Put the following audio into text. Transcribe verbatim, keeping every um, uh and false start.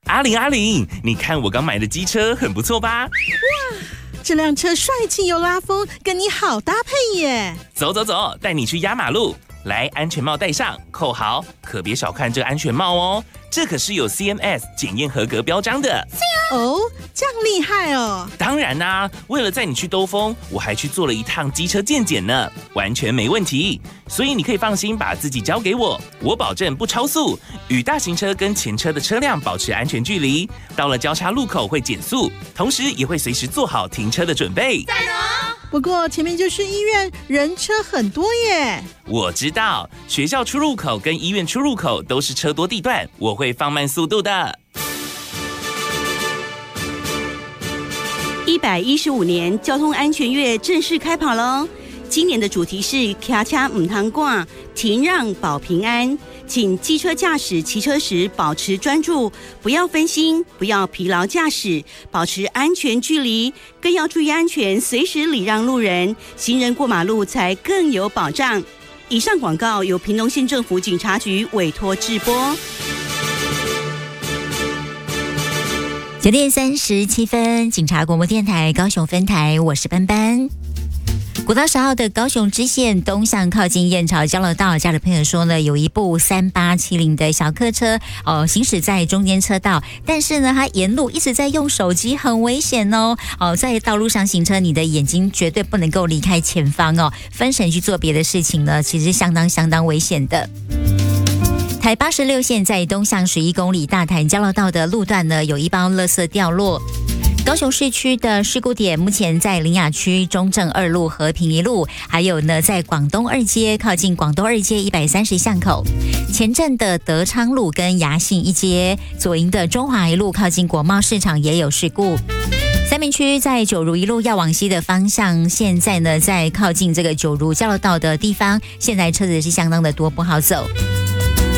阿玲阿玲，你看我刚买的机车很不错吧？ 哇，这辆车帅气又拉风，跟你好搭配耶！ 走走走，带你去压马路。来，安全帽戴上，扣好，可别小看这安全帽哦，这可是有 C M S 检验合格标章的。 哦，这样厉害哦！ 当然啦、啊，为了载你去兜风，我还去做了一趟机车健检呢，完全没问题。所以你可以放心把自己交给我，我保证不超速，与大型车跟前车的车辆保持安全距离。到了交叉路口会减速，同时也会随时做好停车的准备。 赞哦！不过前面就是医院，人车很多耶。 我知道，学校出入口跟医院出入口都是车多地段，我会放慢速度的。 一百一十五年交通安全月正式开跑喽！今年的主题是骑车唔通赶，停让保平安。请机车驾驶骑车时保持专注，不要分心，不要疲劳驾驶，保持安全距离，更要注意安全，随时礼让路人，行人过马路才更有保障。以上广告由屏东县政府警察局委托制播。 九点三十七分，警察广播电台高雄分台，我是班班。国道十号的高雄支线东向靠近燕巢交流道，驾驶朋友说呢，有一部三八七零的小客车哦，行驶在中间车道，但是呢，他沿路一直在用手机，很危险哦。哦，在道路上行车，你的眼睛绝对不能够离开前方哦，分神去做别的事情呢，其实相当相当危险的。台八十六线在东向十一公里大潭交流道的路段呢，有一包垃圾掉落。高雄市区的事故点目前在苓雅区中正二路、和平一路，还有呢在广东二街靠近广东二街一百三十巷口，前镇的德昌路跟雅信一街，左营的中华一路靠近国贸市场也有事故。三民区在九如一路要往西的方向，现在呢在靠近这个九如交流道的地方，现在车子是相当的多，不好走。